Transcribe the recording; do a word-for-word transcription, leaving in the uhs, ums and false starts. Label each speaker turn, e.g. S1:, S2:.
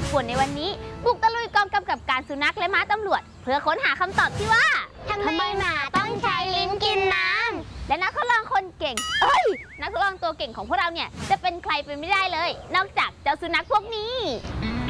S1: ดป่วนในวันนี้บุกตะลุยกองกำกับการสุนัขและม้าตำรวจเพื่อค้นหาคำตอบที่ว่าทำไมหมาต้องใช้ลิ้นกินน้ำและนักทดลองคนเก่งเอ้ยนักทดลองตัวเก่งของพวกเราเนี่ยจะเป็นใครไปไม่ได้เลยนอกจากเจ้าสุนัขพวกนี้